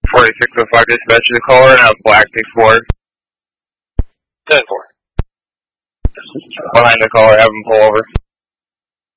4605 dispatch to the caller and have black 64. 10-4. Behind the caller, have him pull over.